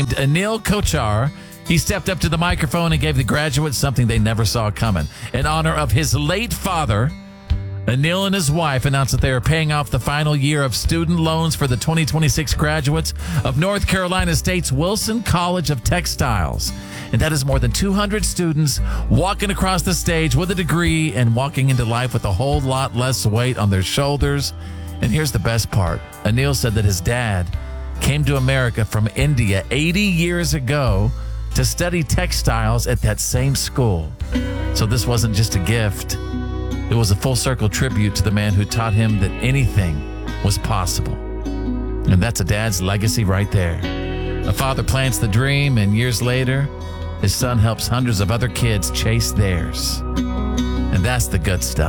named Anil Kochar. He stepped up to the microphone and gave the graduates something they never saw coming. In honor of his late father, Anil and his wife announced that they are paying off the final year of student loans for the 2026 graduates of North Carolina State's Wilson College of Textiles. And that is more than 200 students walking across the stage with a degree and walking into life with a whole lot less weight on their shoulders. And here's the best part. Anil said that his dad came to America from India 80 years ago to study textiles at that same school. So this wasn't just a gift. It was a full circle tribute to the man who taught him that anything was possible. And that's a dad's legacy right there. A father plants the dream, and years later, his son helps hundreds of other kids chase theirs. And that's the good stuff.